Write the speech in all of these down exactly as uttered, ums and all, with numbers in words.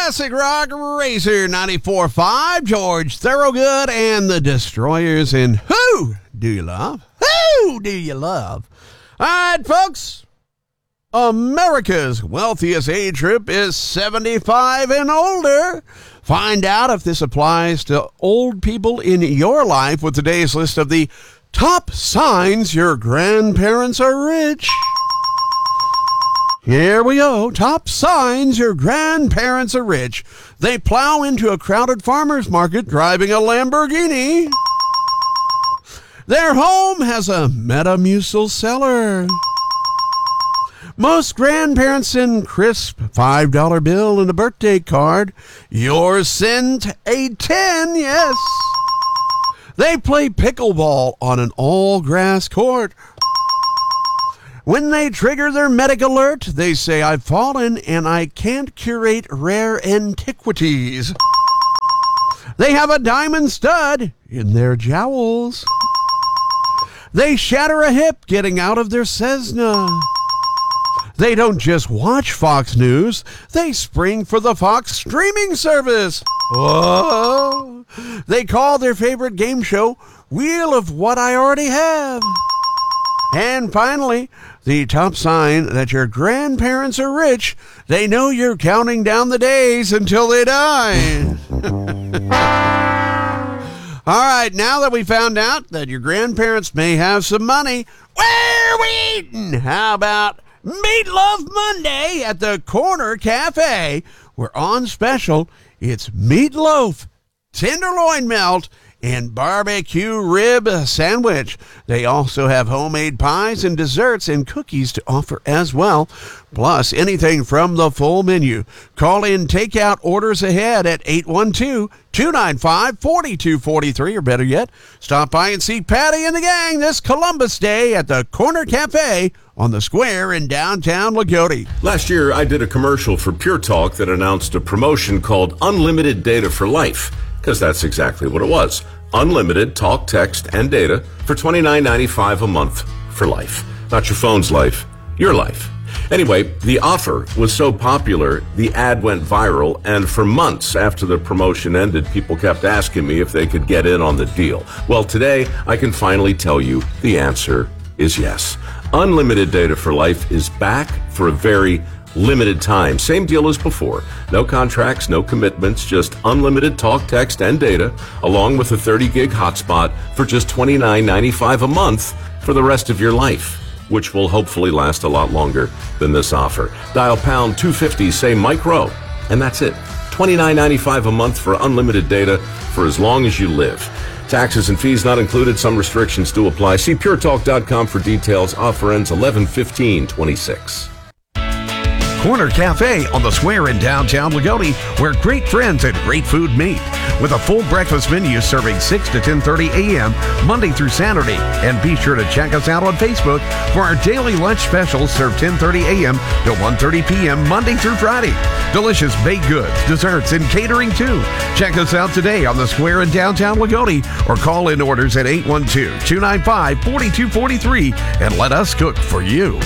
Classic Rock Racer ninety-four point five, George Thorogood and the Destroyers. And who do you love? Who do you love? All right, folks. America's wealthiest age group is seventy-five and older. Find out if this applies to old people in your life with today's list of the top signs your grandparents are rich. Here we go. Top signs your grandparents are rich. They plow into a crowded farmer's market driving a Lamborghini. Their home has a Metamucil cellar. Most grandparents send crisp five dollar bill and a birthday card. Yours send a ten, yes. They play pickleball on an all-grass court. When they trigger their medic alert, they say, I've fallen and I can't curate rare antiquities. They have a diamond stud in their jowls. They shatter a hip getting out of their Cessna. They don't just watch Fox News, they spring for the Fox streaming service. Whoa. They call their favorite game show Wheel of What I Already Have. And finally, the top sign that your grandparents are rich, they know you're counting down the days until they die. All right, now that we found out that your grandparents may have some money, where are we eating? How about Meatloaf Monday at the Corner Cafe? We're on special. It's meatloaf, tenderloin melt, and barbecue rib sandwich. They also have homemade pies and desserts and cookies to offer as well, plus anything from the full menu. Call in takeout orders ahead at eight one two, two nine five, four two four three, or better yet, stop by and see Patty and the gang this Columbus Day at the Corner Cafe on the square in downtown Lagodi. Last year, I did a commercial for Pure Talk that announced a promotion called Unlimited Data for Life, because that's exactly what it was. Unlimited talk, text, and data for twenty-nine ninety-five a month for life. Not your phone's life, your life. Anyway, the offer was so popular, the ad went viral, and for months after the promotion ended, people kept asking me if they could get in on the deal. Well, today, I can finally tell you the answer is yes. Unlimited Data for Life is back for a very limited time. Same deal as before. No contracts, no commitments, just unlimited talk, text, and data, along with a thirty gig hotspot for just twenty-nine ninety-five a month for the rest of your life, which will hopefully last a lot longer than this offer. Dial pound two fifty, say Mike Rowe, and that's it. twenty-nine ninety-five a month for unlimited data for as long as you live. Taxes and fees not included. Some restrictions do apply. See pure talk dot com for details. Offer ends eleven fifteen twenty-six. Corner Cafe on the square in downtown Lagodi, where great friends and great food meet. With a full breakfast menu serving six to ten thirty a.m. Monday through Saturday. And be sure to check us out on Facebook for our daily lunch specials served ten thirty a.m. to one thirty p.m. Monday through Friday. Delicious baked goods, desserts, and catering too. Check us out today on the square in downtown Lagodi or call in orders at eight one two, two nine five, four two four three and let us cook for you.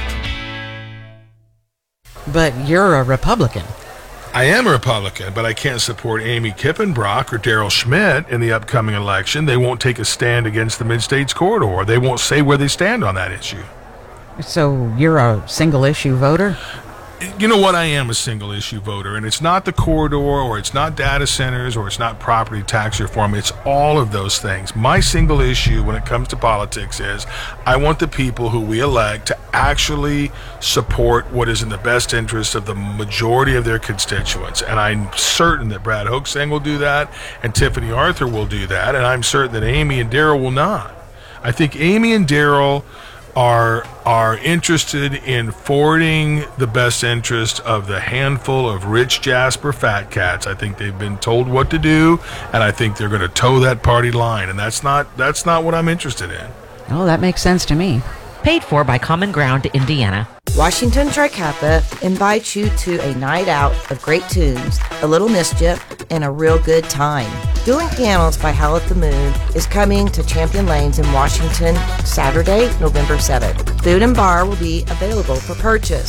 But you're a Republican. I am a Republican, but I can't support Amy Kippenbrock or Daryl Schmidt in the upcoming election. They won't take a stand against the Mid-States Corridor. They won't say where they stand on that issue. So you're a single-issue voter? You know what? I am a single-issue voter, and it's not the corridor, or it's not data centers, or it's not property tax reform. It's all of those things. My single issue when it comes to politics is I want the people who we elect to actually support what is in the best interest of the majority of their constituents, and I'm certain that Brad Hoeksang will do that, and Tiffany Arthur will do that, and I'm certain that Amy and Daryl will not. I think Amy and Daryl are are interested in forwarding the best interest of the handful of rich Jasper fat cats. I think they've been told what to do, and I think they're going to toe that party line, and that's not that's not what I'm interested in. Oh, that makes sense to me. Paid for by Common Ground Indiana. Washington Tricapa invites you to a night out of great tunes, a little mischief, and a real good time. Dueling Pianos by Howl at the Moon is coming to Champion Lanes in Washington Saturday, November seventh. Food and bar will be available for purchase.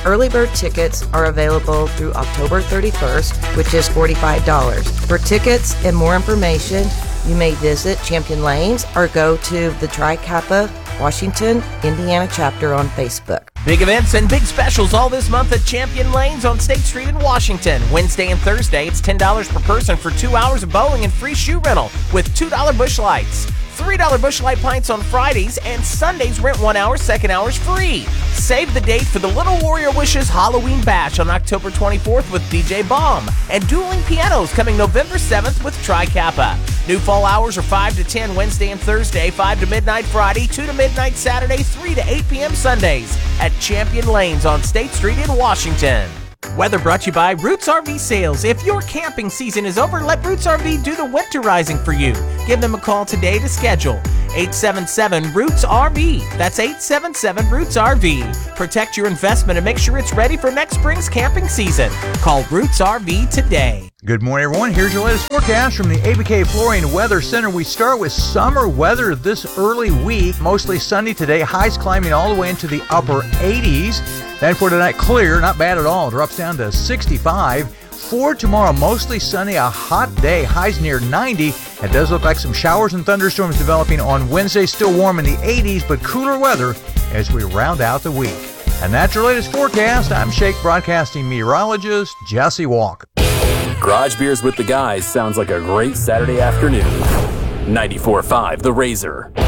Early bird tickets are available through October thirty-first, which is forty-five dollars. For tickets and more information, you may visit Champion Lanes or go to the Tri Kappa Washington, Indiana chapter on Facebook. Big events and big specials all this month at Champion Lanes on State Street in Washington. Wednesday and Thursday, it's ten dollars per person for two hours of bowling and free shoe rental with two dollar Busch Lights. three dollar Busch Light pints on Fridays, and Sundays rent one hour, second hour's free. Save the date for the Little Warrior Wishes Halloween Bash on October twenty-fourth with D J Bomb, and Dueling Pianos coming November seventh with Tri Kappa. New fall hours are five to ten Wednesday and Thursday, five to midnight Friday, two to midnight Saturday, three to eight p.m. Sundays at Champion Lanes on State Street in Washington. Weather brought to you by Roots R V Sales. If your camping season is over, let Roots R V do the winterizing for you. Give them a call today to schedule. eight seven seven roots R V. That's eight seven seven roots R V. Protect your investment and make sure it's ready for next spring's camping season. Call Roots R V today. Good morning, everyone. Here's your latest forecast from the A B K Flooring Weather Center. We start with summer weather this early week. Mostly sunny today. Highs climbing all the way into the upper eighties. Then for tonight, clear. Not bad at all. Drops down to sixty-five. For tomorrow, mostly sunny. A hot day. Highs near ninety. It does look like some showers and thunderstorms developing on Wednesday. Still warm in the eighties, but cooler weather as we round out the week. And that's your latest forecast. I'm Shake Broadcasting meteorologist Jesse Walker. Garage Beers with the Guys sounds like a great Saturday afternoon. ninety-four point five The Razor.